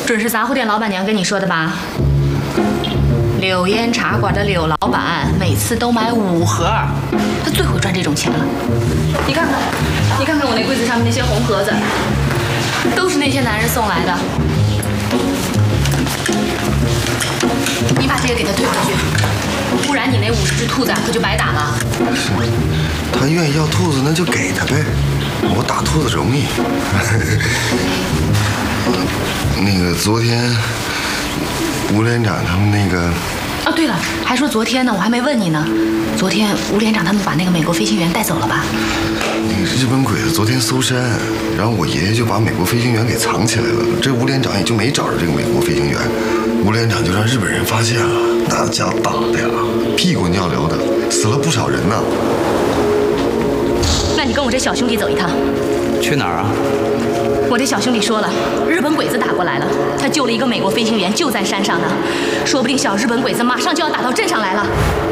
准是杂货店老板娘跟你说的吧？柳烟茶馆的柳老板每次都买5盒，他最会赚这种钱了。你看看，你看看我那柜子上面那些红盒子，都是那些男人送来的。你把这个给他退回去，不然你那50只兔子可就白打了。 是，他愿意要兔子，那就给他呗。我打兔子容易。那个昨天吴连长他们那个…… 哦，对了，还说昨天呢，我还没问你呢。昨天吴连长他们把那个美国飞行员带走了吧？ 那个日本鬼子昨天搜山，然后我爷爷就把美国飞行员给藏起来了。这吴连长也就没找着这个美国飞行员，吴连长就让日本人发现了，那家伙打的呀，屁滚尿流的，死了不少人呢。 那你跟我这小兄弟走一趟。 去哪儿啊？ 我这小兄弟说了，日本鬼子打过来了，他救了一个美国飞行员，就在山上呢，说不定小日本鬼子马上就要打到镇上来了。